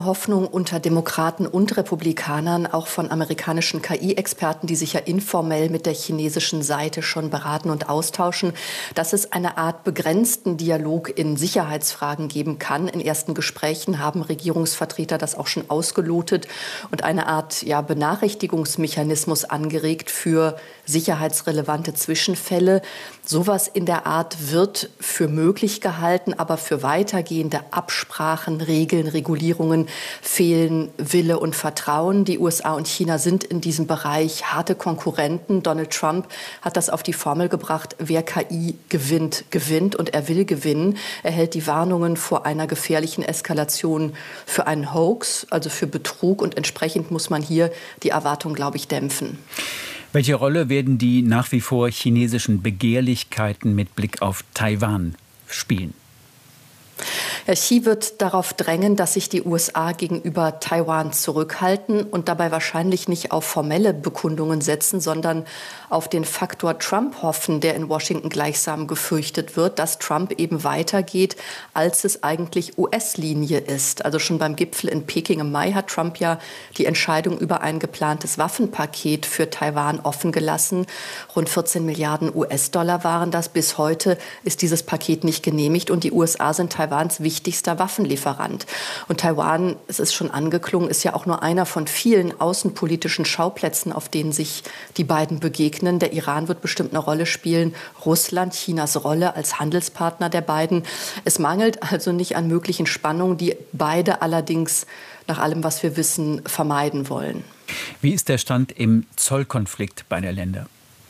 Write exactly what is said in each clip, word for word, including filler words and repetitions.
Hoffnung unter Demokraten und Republikanern, auch von amerikanischen K I-Experten, die sich ja informell mit der chinesischen Seite schon beraten und austauschen, dass es eine Art begrenzten Dialog in Sicherheitsfragen geben kann. In ersten Gesprächen haben Regierungsvertreter das auch schon ausgelotet und eine Art ja, Benachrichtigungsmechanismus angeregt für sicherheitsrelevante Zwischenfälle. Sowas in der Art wird für möglich gehalten, aber für weitergehende Absprachen, Regeln, Regulierungen fehlen Wille und Vertrauen. Die U S A und China sind in diesem Bereich harte Konkurrenten. Donald Trump hat das auf die Formel gebracht, wer K I gewinnt, gewinnt und er will gewinnen. Er hält die Warnungen vor einer gefährlichen Eskalation für einen Hoax, also für Betrug, und entsprechend muss man hier die Erwartung, glaube ich, dämpfen. Welche Rolle werden die nach wie vor chinesischen Begehrlichkeiten mit Blick auf Taiwan spielen? Herr Xi wird darauf drängen, dass sich die U S A gegenüber Taiwan zurückhalten und dabei wahrscheinlich nicht auf formelle Bekundungen setzen, sondern auf den Faktor Trump hoffen, der in Washington gleichsam gefürchtet wird, dass Trump eben weitergeht, als es eigentlich U S-Linie ist. Also schon beim Gipfel in Peking im Mai hat Trump ja die Entscheidung über ein geplantes Waffenpaket für Taiwan offen gelassen. Rund vierzehn Milliarden U S-Dollar waren das. Bis heute ist dieses Paket nicht genehmigt und die U S A sind Taiwans wichtigster Waffenlieferant. Und Taiwan, es ist schon angeklungen, ist ja auch nur einer von vielen außenpolitischen Schauplätzen, auf denen sich die beiden begegnen. Der Iran wird bestimmt eine Rolle spielen, Russland, Chinas Rolle als Handelspartner der beiden. Es mangelt also nicht an möglichen Spannungen, die beide allerdings nach allem, was wir wissen, vermeiden wollen. Wie ist der Stand im Zollkonflikt beider Länder?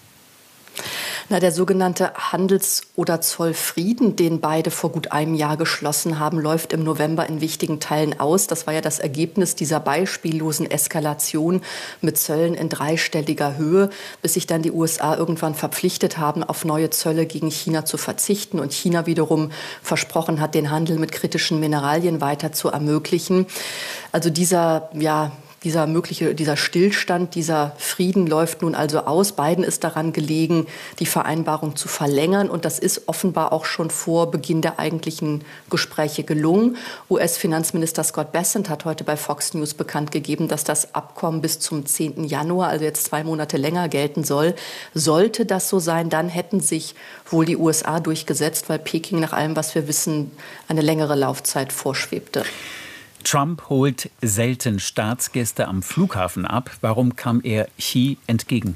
Na, der sogenannte Handels- oder Zollfrieden, den beide vor gut einem Jahr geschlossen haben, läuft im November in wichtigen Teilen aus. Das war ja das Ergebnis dieser beispiellosen Eskalation mit Zöllen in dreistelliger Höhe, bis sich dann die U S A irgendwann verpflichtet haben, auf neue Zölle gegen China zu verzichten und China wiederum versprochen hat, den Handel mit kritischen Mineralien weiter zu ermöglichen. Also dieser, ja, Dieser mögliche, dieser Stillstand, dieser Frieden läuft nun also aus. Beiden ist daran gelegen, die Vereinbarung zu verlängern. Und das ist offenbar auch schon vor Beginn der eigentlichen Gespräche gelungen. U S-Finanzminister Scott Bessent hat heute bei Fox News bekannt gegeben, dass das Abkommen bis zum zehnten Januar, also jetzt zwei Monate länger, gelten soll. Sollte das so sein, dann hätten sich wohl die U S A durchgesetzt, weil Peking nach allem, was wir wissen, eine längere Laufzeit vorschwebte. Trump holt selten Staatsgäste am Flughafen ab. Warum kam er Xi entgegen?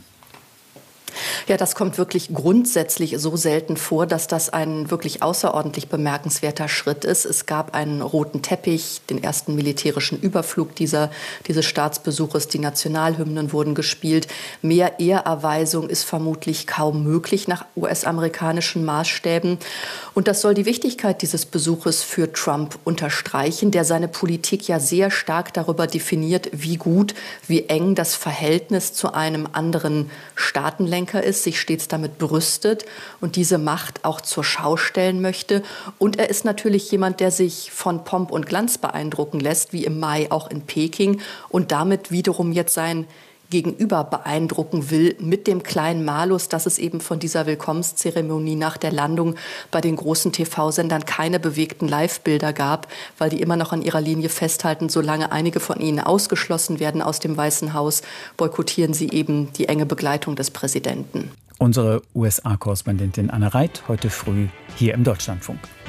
Ja, das kommt wirklich grundsätzlich so selten vor, dass das ein wirklich außerordentlich bemerkenswerter Schritt ist. Es gab einen roten Teppich, den ersten militärischen Überflug dieser, dieses Staatsbesuches. Die Nationalhymnen wurden gespielt. Mehr Ehrerweisung ist vermutlich kaum möglich nach U S-amerikanischen Maßstäben. Und das soll die Wichtigkeit dieses Besuches für Trump unterstreichen, der seine Politik ja sehr stark darüber definiert, wie gut, wie eng das Verhältnis zu einem anderen Staatenlenker ist, sich stets damit brüstet und diese Macht auch zur Schau stellen möchte. Und er ist natürlich jemand, der sich von Pomp und Glanz beeindrucken lässt, wie im Mai auch in Peking, und damit wiederum jetzt sein Gegenüber beeindrucken will mit dem kleinen Malus, dass es eben von dieser Willkommenszeremonie nach der Landung bei den großen T V-Sendern keine bewegten Live-Bilder gab, weil die immer noch an ihrer Linie festhalten, solange einige von ihnen ausgeschlossen werden aus dem Weißen Haus, boykottieren sie eben die enge Begleitung des Präsidenten. Unsere U S A-Korrespondentin Anne Reit heute früh hier im Deutschlandfunk.